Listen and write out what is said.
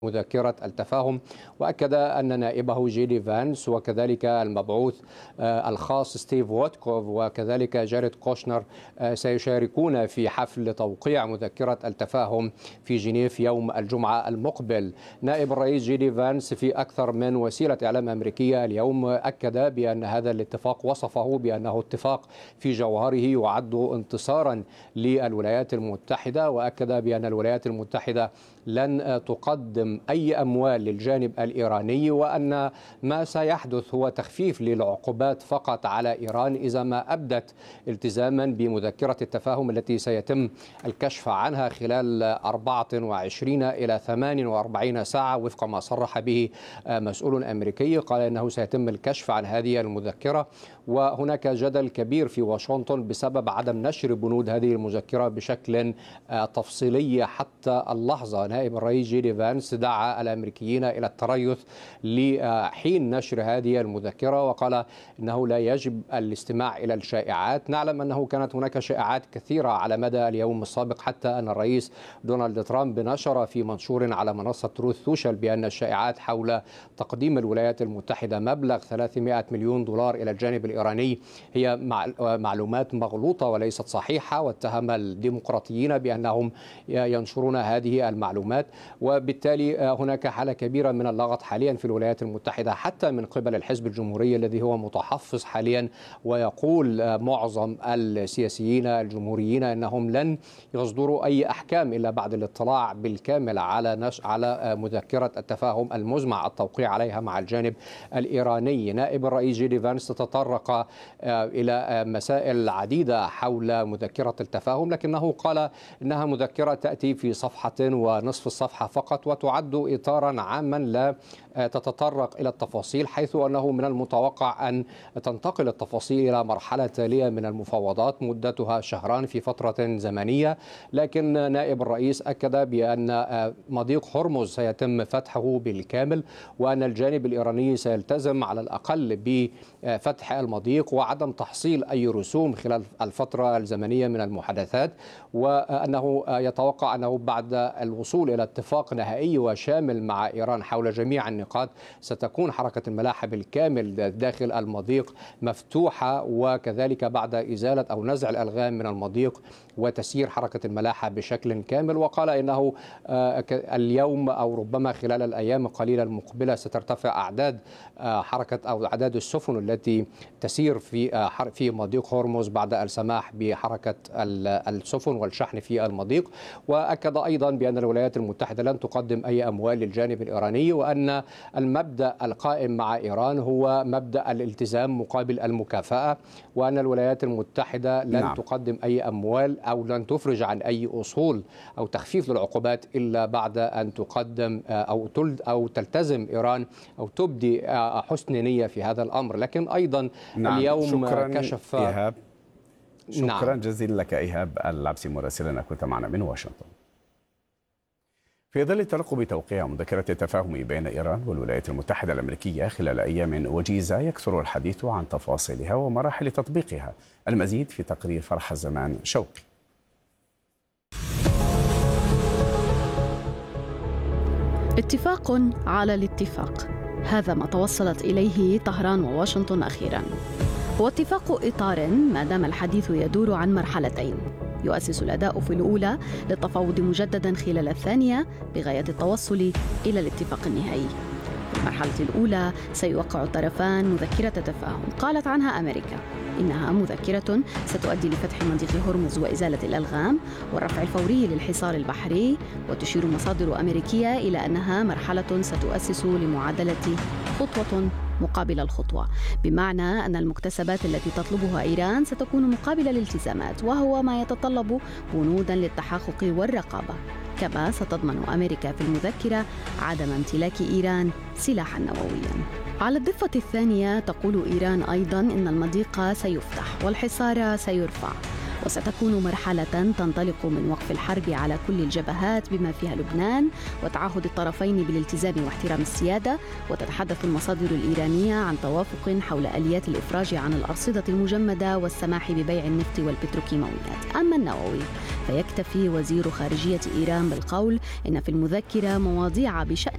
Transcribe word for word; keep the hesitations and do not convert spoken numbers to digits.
مذكرة التفاهم. وأكد أن نائبه جيدي فانس وكذلك المبعوث الخاص ستيف ووتكوف وكذلك جاريد كوشنر سيشاركون في حفل توقيع مذكرة التفاهم في جنيف يوم الجمعة المقبل. نائب الرئيس جيدي فانس في أكثر من وسيلة إعلام أمريكية اليوم أكد بأن هذا الاتفاق وصفه بأنه اتفاق في جوهره يعد انتصارا للولايات المتحدة، وأكد بأن الولايات المتحدة لن تقدم أي أموال للجانب الإيراني، وأن ما سيحدث هو تخفيف للعقوبات فقط على إيران إذا ما أبدت التزاما بمذكرة التفاهم التي سيتم الكشف عنها خلال أربعة وعشرين إلى ثمانية وأربعين ساعة وفق ما صرح به مسؤول أمريكي. قال أنه سيتم الكشف عن هذه المذكرة، وهناك جدل كبير في واشنطن بسبب عدم نشر بنود هذه المذكرة بشكل تفصيلي حتى اللحظة. نائب الرئيس جيدي فانس دعا الأمريكيين إلى التريث لحين نشر هذه المذكرة، وقال إنه لا يجب الاستماع إلى الشائعات. نعلم أنه كانت هناك شائعات كثيرة على مدى اليوم السابق، حتى أن الرئيس دونالد ترامب نشر في منشور على منصة تروث سوشيال بأن الشائعات حول تقديم الولايات المتحدة مبلغ ثلاثمائة مليون دولار إلى الجانب الإيراني هي معلومات مغلوطة وليست صحيحة، واتهم الديمقراطيين بأنهم ينشرون هذه المعلومات، وبالتالي هناك حالة كبيرة من اللغط حاليا في الولايات المتحدة حتى من قبل الحزب الجمهوري الذي هو متحفظ حاليا، ويقول معظم السياسيين الجمهوريين أنهم لن يصدروا أي أحكام إلا بعد الاطلاع بالكامل على نش... على مذكرة التفاهم المزمع التوقيع عليها مع الجانب الإيراني. نائب الرئيس جيدي فانس تطرق إلى مسائل عديدة حول مذكرة التفاهم، لكنه قال إنها مذكرة تأتي في صفحة ونصف الصفحة فقط، وتعد إطارا عاما لا تتطرق إلى التفاصيل، حيث أنه من المتوقع أن تنتقل التفاصيل إلى مرحلة تالية من المفاوضات مدتها شهران في فترة زمنية. لكن نائب الرئيس أكد بأن مضيق هرمز سيتم فتحه بالكامل، وأن الجانب الإيراني سيلتزم على الأقل بفتح المضيق وعدم تحصيل أي رسوم خلال الفترة الزمنية من المحادثات، وأنه يتوقع أنه بعد الوصول إلى اتفاق نهائي وشامل مع إيران حول جميع النقاط ستكون حركة الملاحة بالكامل داخل المضيق مفتوحة، وكذلك بعد إزالة أو نزع الألغام من المضيق وتسيير حركة الملاحة بشكل كامل. وقال إنه اليوم أو ربما خلال الأيام القليلة المقبلة سترتفع أعداد حركة أو أعداد السفن التي تسير في في مضيق هرمز بعد السماح بحركة السفن والشحن في المضيق. وأكد أيضا بأن الولايات المتحدة لن تقدم أي أموال للجانب الإيراني، وأن المبدأ القائم مع إيران هو مبدأ الالتزام مقابل المكافأة، وأن الولايات المتحدة لن نعم. تقدم أي أموال أو لن تفرج عن أي أصول أو تخفيف للعقوبات إلا بعد أن تقدم أو تلد أو تلتزم إيران أو تبدي حسن نية في هذا الأمر. لكن أيضا نعم. اليوم شكرا كشف إيهاب. شكرا نعم. جزيلا لك إيهاب العبسي مراسلنا كنت معنا من واشنطن. في ظل ترقب توقيع مذكرة التفاهم بين إيران والولايات المتحدة الأمريكية خلال أيام وجيزة، يكثر الحديث عن تفاصيلها ومراحل تطبيقها. المزيد في تقرير فرح الزمان شوقي. اتفاق على الاتفاق، هذا ما توصلت إليه طهران وواشنطن أخيراً. هو اتفاق إطار ما دام الحديث يدور عن مرحلتين، يؤسس الأداء في الأولى للتفاوض مجدداً خلال الثانية بغاية التوصل إلى الاتفاق النهائي. في المرحلة الأولى سيوقع الطرفان مذكرة تفاهم قالت عنها أمريكا إنها مذكرة ستؤدي لفتح مضيق هرمز وإزالة الألغام والرفع الفوري للحصار البحري، وتشير مصادر أمريكية إلى أنها مرحلة ستؤسس لمعادلة خطوة مقابل الخطوة، بمعنى أن المكتسبات التي تطلبها إيران ستكون مقابل الالتزامات، وهو ما يتطلب بنودا للتحقق والرقابة. كما ستضمن أمريكا في المذكرة عدم امتلاك إيران سلاحا نوويا. على الضفة الثانية تقول إيران أيضا إن المضيق سيفتح والحصار سيرفع، وستكون مرحلة تنطلق من وقف الحرب على كل الجبهات بما فيها لبنان وتعهد الطرفين بالالتزام واحترام السيادة. وتتحدث المصادر الإيرانية عن توافق حول آليات الإفراج عن الأرصدة المجمدة والسماح ببيع النفط والبتروكيماويات. أما النووي فيكتفي وزير خارجية إيران بالقول إن في المذكرة مواضيع بشأن